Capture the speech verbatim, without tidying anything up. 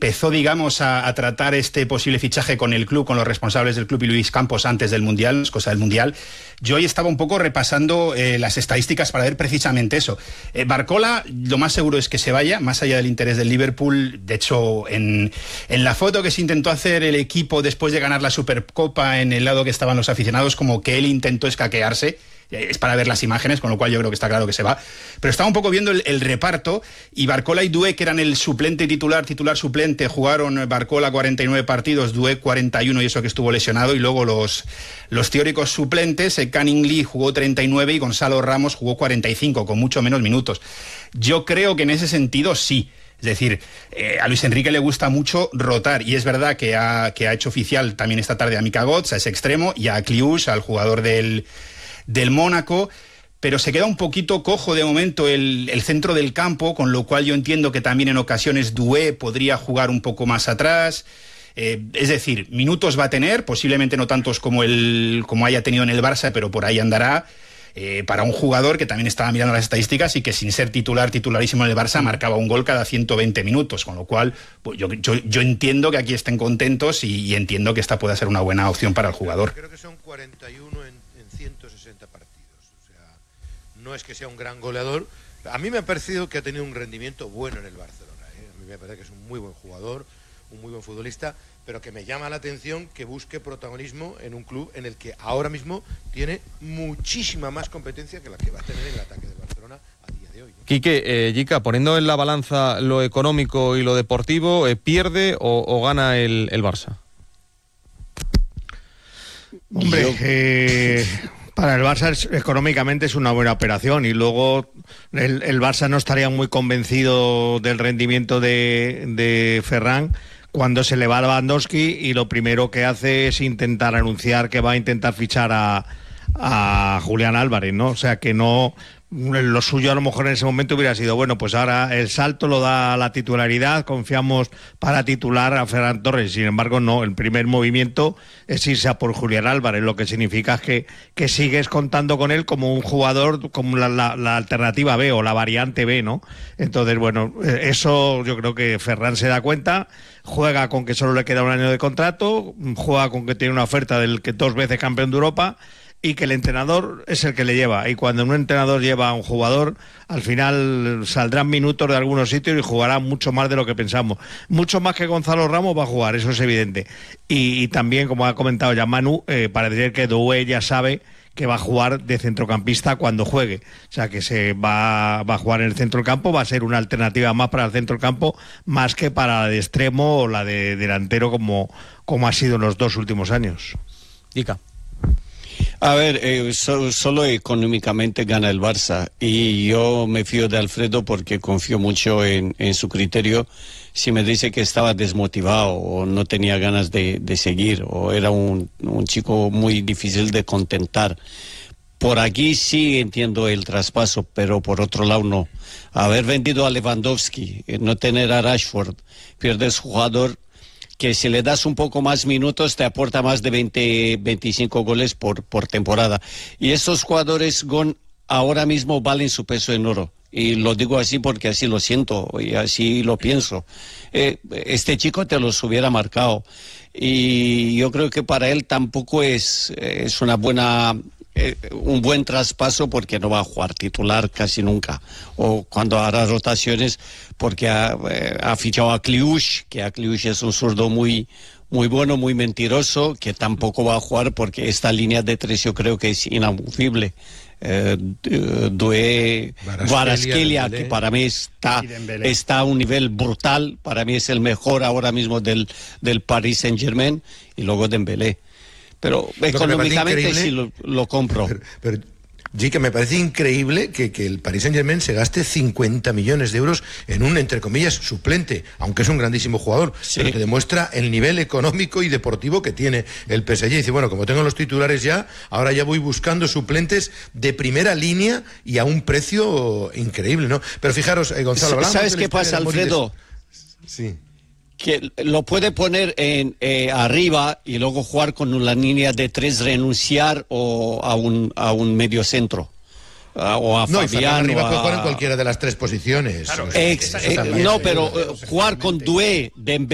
empezó, digamos, a, a tratar este posible fichaje con el club, con los responsables del club y Luis Campos antes del Mundial, es cosa del Mundial, yo hoy estaba un poco repasando eh, las estadísticas para ver precisamente eso. Eh, Barcola, lo más seguro es que se vaya, más allá del interés del Liverpool. De hecho, en, en la foto que se intentó hacer el equipo después de ganar la Supercopa, en el lado que estaban los aficionados, como que él intentó escaquearse. Es para ver las imágenes, con lo cual yo creo que está claro que se va. Pero estaba un poco viendo el, el reparto, y Barcola y Doué, que eran el suplente titular, titular suplente, jugaron Barcola cuarenta y nueve partidos, Doué cuarenta y uno, y eso que estuvo lesionado, y luego los, los teóricos suplentes, eh, Canning Lee jugó treinta y nueve y Gonzalo Ramos jugó cuarenta y cinco, con mucho menos minutos. Yo creo que en ese sentido sí. Es decir, eh, a Luis Enrique le gusta mucho rotar, y es verdad que ha, que ha hecho oficial también esta tarde a Mika Götze, a ese extremo, y a Kliush, al jugador del... del Mónaco, pero se queda un poquito cojo de momento el, el centro del campo, con lo cual yo entiendo que también en ocasiones Doué podría jugar un poco más atrás. Eh, es decir, minutos va a tener, posiblemente no tantos como, el, como haya tenido en el Barça, pero por ahí andará. Eh, para un jugador que también estaba mirando las estadísticas y que sin ser titular, titularísimo en el Barça, marcaba un gol cada ciento veinte minutos, con lo cual pues yo, yo, yo entiendo que aquí estén contentos, y, y entiendo que esta pueda ser una buena opción para el jugador. Creo que son cuarenta y uno en, en ciento sesenta partidos, o sea, no es que sea un gran goleador. A mí me ha parecido que ha tenido un rendimiento bueno en el Barcelona, ¿eh? A mí me parece que es un muy buen jugador, un muy buen futbolista, pero que me llama la atención que busque protagonismo en un club en el que ahora mismo tiene muchísima más competencia que la que va a tener en el ataque del Barcelona a día de hoy, ¿no? Quique, eh, Jica, poniendo en la balanza lo económico y lo deportivo, eh, ¿pierde o, o gana el, el Barça? Hombre, Yo... eh, para el Barça es, económicamente es una buena operación, y luego el, el Barça no estaría muy convencido del rendimiento de, de Ferran cuando se le va a Lewandowski, y lo primero que hace es intentar anunciar que va a intentar fichar a, a Julián Álvarez, ¿no? O sea que no, lo suyo a lo mejor en ese momento hubiera sido, bueno, pues ahora el salto lo da la titularidad, confiamos para titular a Ferran Torres. Sin embargo, no, el primer movimiento es irse a por Julián Álvarez, lo que significa que, que sigues contando con él como un jugador, como la, la, la alternativa B o la variante B, ¿no? Entonces, bueno, eso yo creo que Ferran se da cuenta, juega con que solo le queda un año de contrato, juega con que tiene una oferta del que dos veces campeón de Europa, y que el entrenador es el que le lleva, y cuando un entrenador lleva a un jugador, al final saldrán minutos de algunos sitios y jugará mucho más de lo que pensamos, mucho más que Gonzalo Ramos va a jugar, eso es evidente, y, y también, como ha comentado ya Manu, eh, parece ser que Doué ya sabe que va a jugar de centrocampista cuando juegue, o sea que se va, va a jugar en el centro del campo, va a ser una alternativa más para el centro del campo, más que para la de extremo o la de delantero, como, como ha sido en los dos últimos años. Ica. A ver, eh, so, solo económicamente gana el Barça, y yo me fío de Alfredo porque confío mucho en, en su criterio. Si me dice que estaba desmotivado o no tenía ganas de, de seguir, o era un, un chico muy difícil de contentar, por aquí sí entiendo el traspaso, pero por otro lado no. Haber vendido a Lewandowski, no tener a Rashford, pierdes jugador que si le das un poco más minutos te aporta más de veinte, veinticinco goles por, por temporada. Y estos jugadores Gon ahora mismo valen su peso en oro. Y lo digo así porque así lo siento y así lo pienso. Eh, este chico te los hubiera marcado. Y yo creo que para él tampoco es, es una buena... Eh, un buen traspaso, porque no va a jugar titular casi nunca, o cuando hará rotaciones, porque ha, eh, ha fichado a Kliush, que a Kliush es un zurdo muy muy bueno, muy mentiroso, que tampoco va a jugar porque esta línea de tres yo creo que es inamovible. Eh, Doué, Kvaratskhelia, que para mí está, está a un nivel brutal, para mí es el mejor ahora mismo del, del Paris Saint-Germain, y luego Dembélé. Pero económicamente sí lo, lo compro. Pero, pero sí, que me parece increíble que, que el Paris Saint-Germain se gaste cincuenta millones de euros en un, entre comillas, suplente, aunque es un grandísimo jugador, sí, pero que demuestra el nivel económico y deportivo que tiene el P S G. Y dice, bueno, como tengo los titulares ya, ahora ya voy buscando suplentes de primera línea y a un precio increíble, ¿no? Pero fijaros, eh, Gonzalo, ¿sabes qué pasa, Alfredo? Sí. Que lo puede poner en eh, arriba y luego jugar con una línea de tres, renunciar o a un a un medio centro, uh, o a no, Fabián, arriba o a... puede jugar en cualquiera de las tres posiciones. Claro, Ex, eh, no, pero uh, jugar con Doué, Dembélé